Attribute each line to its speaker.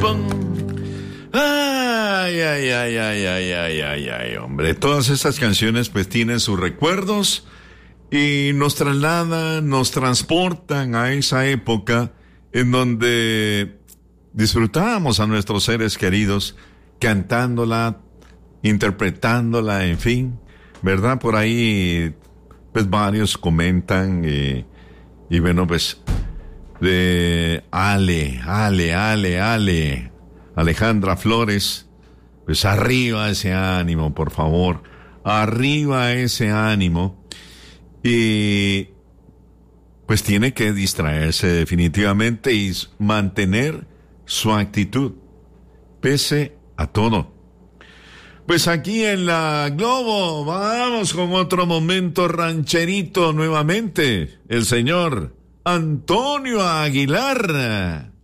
Speaker 1: pum. Ay, ay, ay, ay, ay, ay, ay, ay, hombre. Todas estas canciones pues tienen sus recuerdos y nos trasladan, nos transportan a esa época en donde disfrutábamos a nuestros seres queridos cantándola, interpretándola, en fin, ¿verdad? Por ahí pues varios comentan y bueno, pues de Alejandra Flores, pues arriba ese ánimo, por favor, arriba ese ánimo, y pues tiene que distraerse definitivamente y mantener su actitud, pese a todo. Pues aquí en la Globo, vamos con otro momento rancherito nuevamente, el señor Antonio Aguilar.